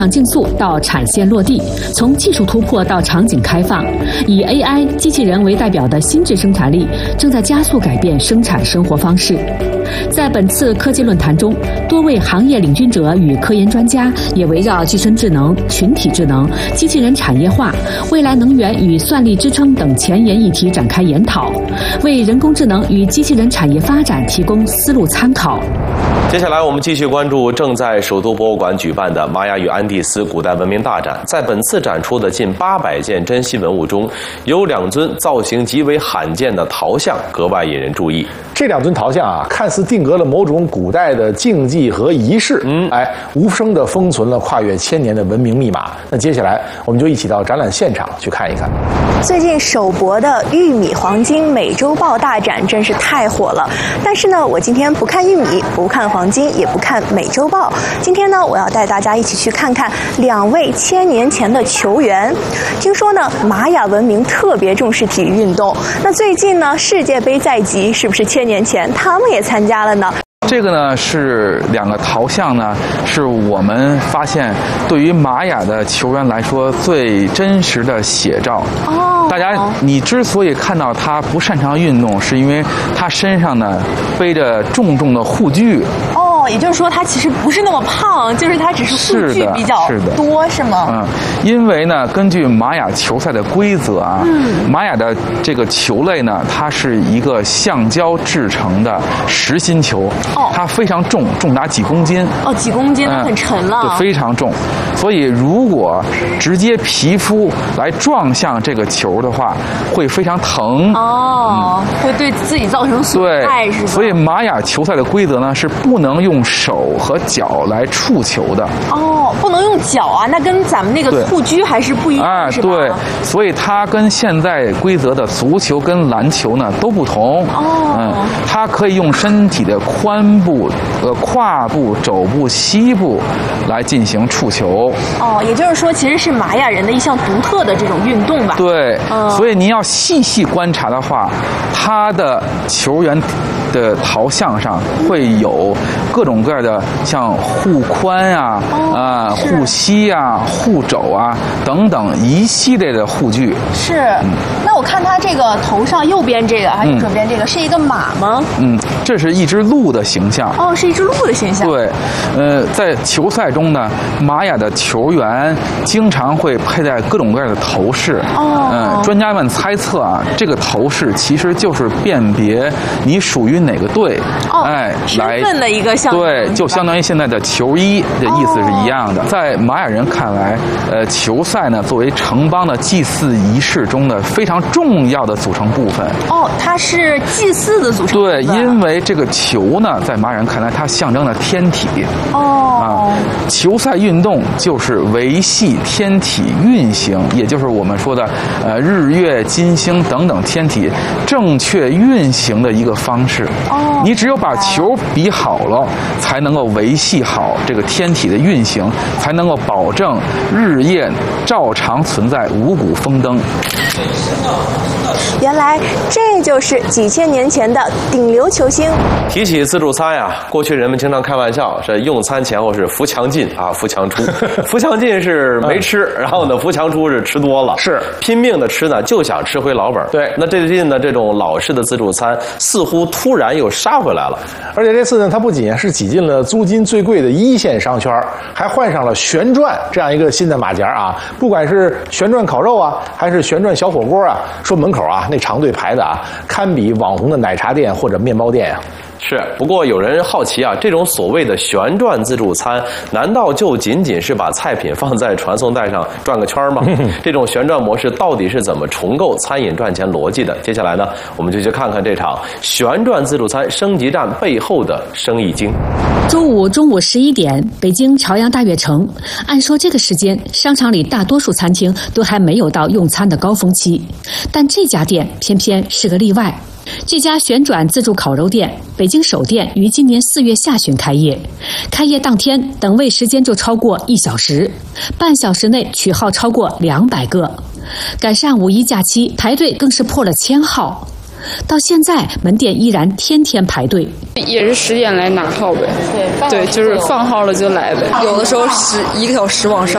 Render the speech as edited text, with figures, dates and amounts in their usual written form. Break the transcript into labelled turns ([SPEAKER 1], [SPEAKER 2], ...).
[SPEAKER 1] 竞速到产线落地，从技术突破到场景开放，以 AI 机器人为代表的心智生产力正在加速改变生产生活方式。在本次科技论坛中，多位行业领军者与科研专家也围绕具身智能、群体智能、机器人产业化、未来能源与算力支撑等前沿议题展开研讨，为人工智能与机器人产业发展提供思路参考。
[SPEAKER 2] 接下来我们继续关注正在首都博物馆举办的玛雅与安第斯古代文明大展。在本次展出的近800件珍稀文物中，有2尊造型极为罕见的陶像格外引人注意。
[SPEAKER 3] 这2尊陶像啊，看似定格了某种古代的禁忌和仪式，无声地封存了跨越1000年的文明密码。那接下来我们就一起到展览现场去看一看。
[SPEAKER 4] 最近首博的玉米黄金美洲豹大展真是太火了，但是呢，我今天不看玉米，不看黄金，也不看美洲豹。今天呢，我要带大家一起去看看2位1000年前的球员。听说呢，玛雅文明特别重视体育运动。那最近呢，世界杯在即，是不是1000年前他们也参加了呢？
[SPEAKER 5] 这个呢是2个陶像呢，是我们发现对于玛雅的球员来说最真实的写照。大家，你之所以看到他不擅长运动，是因为他身上呢背着重重的护具。
[SPEAKER 4] 也就是说，他其实不是那么胖，就是他只是护具比较多，是吗？
[SPEAKER 5] 因为呢，根据玛雅球赛的规则啊，玛雅的这个球类呢，它是一个橡胶制成的实心球，它非常重，重达几公斤。
[SPEAKER 4] 几公斤，它很沉了。
[SPEAKER 5] 对，非常重。所以，如果直接皮肤来撞向这个球的话，会非常疼。
[SPEAKER 4] 会对自己造成损害，是吧？
[SPEAKER 5] 所以玛雅球赛的规则呢，是不能用手和脚来触球的。
[SPEAKER 4] 不能用脚啊，那跟咱们那个护具还是不一样，是吧？
[SPEAKER 5] 对，所以它跟现在规则的足球跟篮球呢都不同。它可以用身体的髋部、胯部、肘部、膝部来进行触球。
[SPEAKER 4] 也就是说，其实是玛雅人的一项独特的这种运动吧？
[SPEAKER 5] 对，所以您要细细观察的话，他的球员的陶像上会有各种各样的像护髋啊、护膝啊、护肘啊等等一系列的护具。
[SPEAKER 4] 是。那我看他这个头上右边这个还有左边这个是一个马吗？
[SPEAKER 5] 这是一只鹿的形象。
[SPEAKER 4] 是一只鹿的形象。
[SPEAKER 5] 对，在球赛中呢，玛雅的球员经常会佩戴各种各样的头饰。专家们猜测啊，这个头饰其实就是辨别你属于哪个队，
[SPEAKER 4] 身份的一个象征。
[SPEAKER 5] 对，就相当于现在的球衣的意思是一样的。在玛雅人看来，球赛呢作为城邦的祭祀仪式中的非常重要的组成部分。
[SPEAKER 4] 它是祭祀的组成部分。
[SPEAKER 5] 对，因为这个球呢，在玛雅人看来，它象征了天体。球赛运动就是维系天体运行，也就是我们说的日月金星等等天体正确运行的一个方式。你只有把球比好了，才能够维系好这个天体的运行，才能够保证日夜照常存在，五谷丰登。
[SPEAKER 4] 原来这就是几千年前的顶流球星。
[SPEAKER 2] 提起自助餐呀，过去人们经常开玩笑，是用餐前后是扶墙进啊，扶墙出。扶墙进是没吃，然后呢，扶墙出是吃多了，
[SPEAKER 3] 是
[SPEAKER 2] 拼命的吃呢，就想吃回老本。
[SPEAKER 3] 对，
[SPEAKER 2] 那最近呢，这种老式的自助餐似乎突然又杀回来了。
[SPEAKER 3] 而且这次呢，它不仅是挤进了租金最贵的1线商圈，还换上了旋转这样一个新的马甲啊！不管是旋转烤肉啊，还是旋转小火锅啊，说门口啊那长队排的啊，堪比网红的奶茶店或者面包店呀。
[SPEAKER 2] 是，不过有人好奇啊，这种所谓的旋转自助餐，难道就仅仅是把菜品放在传送带上转个圈吗？这种旋转模式到底是怎么重构餐饮赚钱逻辑的？接下来呢，我们就去看看这场旋转自助餐升级战背后的生意经。
[SPEAKER 1] 中午11点，北京朝阳大悦城。按说这个时间，商场里大多数餐厅都还没有到用餐的高峰期，但这家店偏偏是个例外。这家旋转自助烤肉店，北京首店于今年4月下旬开业。开业当天，等位时间就超过1小时，半小时内取号超过200个。赶上5一假期，排队更是破了1000号。到现在，门店依然天天排队。
[SPEAKER 6] 也是10点来拿号呗。对，就是放号了就来呗。有的时候1个小时往上。